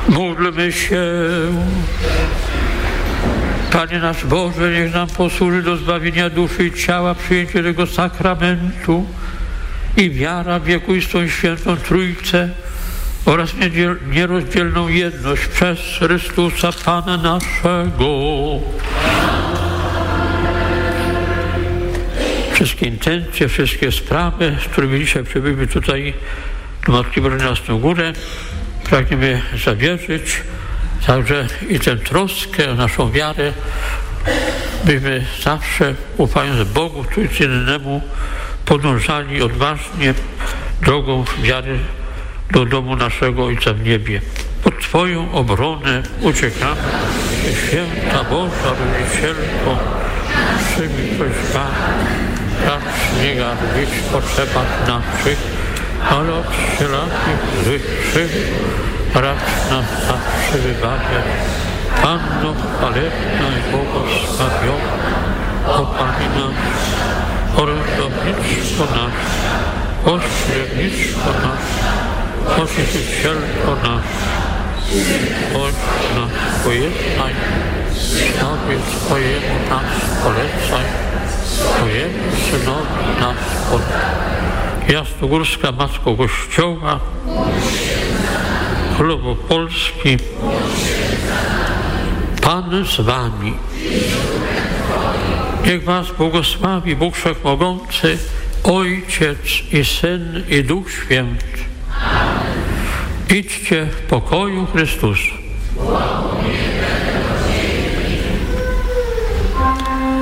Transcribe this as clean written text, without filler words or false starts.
Módlmy się. Panie nasz Boże, niech nam posłuży do zbawienia duszy i ciała przyjęcie tego sakramentu i wiara w wiekuistą świętą Trójcę oraz nierozdzielną jedność przez Chrystusa Pana naszego. Wszystkie intencje, wszystkie sprawy, z którymi dzisiaj przybyliśmy tutaj do Matki Bożej na Jasną Górę, pragniemy zawierzyć także i tę troskę o naszą wiarę, byśmy zawsze, ufając Bogu Trójcynemu, podążali odważnie drogą wiary do domu naszego Ojca w niebie. Pod Twoją obronę uciekamy. Święta Boża Rodzicielko, przyjmij prośbami, racz nie garbić w potrzebach naszych, ale od wszelakich złych krzywd racz nas zawsze wybawiać. Panno chwalebna i błogosławiona, Pani nasz, orędownictwo nasze, pośrednictwo nasze, Pocieszycielko nasz, bądź nas pojednaj, Sobie swojemu nas polecaj, swojemu Synowi nas poddaj. Jasnogórska Matko Kościoła, Królowo Polski, Pan z Wami. Niech Was błogosławi Bóg Wszechmogący, Ojciec i Syn i Duch Święty. Idźcie w pokoju Chrystusa.